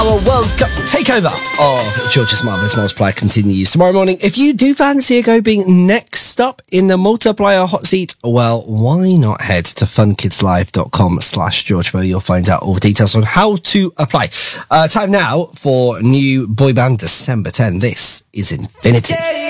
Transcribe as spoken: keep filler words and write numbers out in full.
Our World Cup takeover of George's Marvellous Multiplier continues tomorrow morning. If you do fancy a go being next up in the multiplier hot seat, well, why not head to funkidslive.com slash George, where you'll find out all the details on how to apply. Uh, time now for new boy band December tenth. This is Infinity.